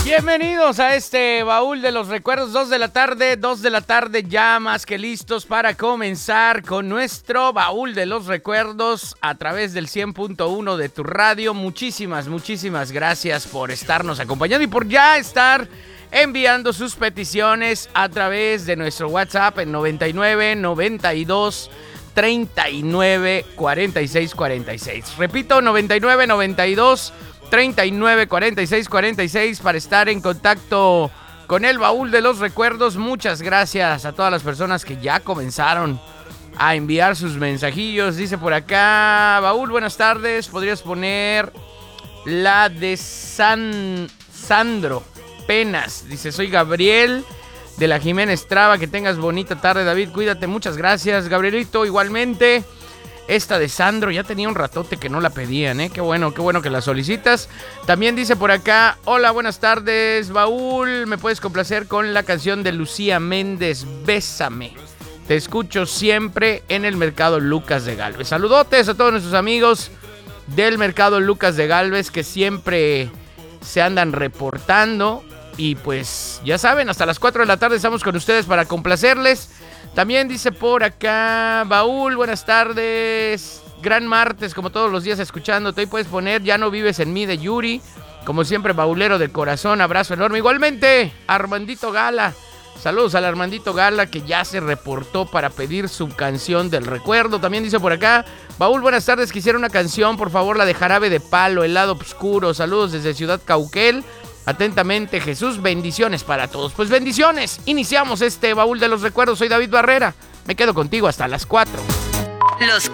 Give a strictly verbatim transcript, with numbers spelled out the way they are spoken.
Bienvenidos a este baúl de los recuerdos, dos de la tarde, dos de la tarde ya más que listos para comenzar con nuestro baúl de los recuerdos a través del cien punto uno de tu radio. Muchísimas, muchísimas gracias por estarnos acompañando y por ya estar enviando sus peticiones a través de nuestro WhatsApp en noventa y nueve, noventa y dos, treinta y nueve, cuarenta y seis, cuarenta y seis. Repito, noventa y nueve, noventa y dos, treinta y nueve, cuarenta y seis, cuarenta y seis para estar en contacto con el baúl de los recuerdos. Muchas gracias a todas las personas que ya comenzaron a enviar sus mensajillos. Dice por acá, baúl, buenas tardes. ¿Podrías poner la de San Sandro Penas? Dice, soy Gabriel de la Jiménez Traba. Que tengas bonita tarde, David. Cuídate. Muchas gracias, Gabrielito. Igualmente. Esta de Sandro, ya tenía un ratote que no la pedían, ¿eh? Qué bueno, qué bueno que la solicitas. También dice por acá, hola, buenas tardes, baúl. ¿Me puedes complacer con la canción de Lucía Méndez, Bésame? Te escucho siempre en el Mercado Lucas de Gálvez. Saludotes a todos nuestros amigos del Mercado Lucas de Gálvez que siempre se andan reportando. Y pues, ya saben, hasta las cuatro de la tarde estamos con ustedes para complacerles. También dice por acá, baúl, buenas tardes, gran martes, como todos los días escuchándote. Hoy puedes poner Ya no vives en mí de Yuri, como siempre, baulero de corazón, abrazo enorme. Igualmente, Armandito Gala, saludos al Armandito Gala que ya se reportó para pedir su canción del recuerdo. También dice por acá, baúl, buenas tardes, quisiera una canción, por favor, la de Jarabe de Palo, El lado oscuro. Saludos desde Ciudad Cauquel. Atentamente, Jesús, bendiciones para todos. Pues bendiciones, iniciamos este baúl de los recuerdos. Soy David Barrera, me quedo contigo hasta las cuatro. Los